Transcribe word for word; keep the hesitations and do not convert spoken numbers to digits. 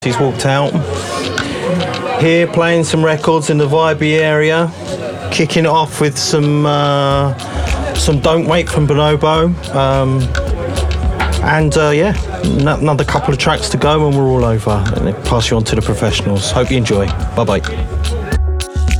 He's walked out. Here playing some records in the Vibey area, kicking it off with some uh, some Don't Wait from Bonobo, um, and uh, yeah, n- another couple of tracks to go and we're all over. And pass you on to the professionals. Hope you enjoy. Bye bye.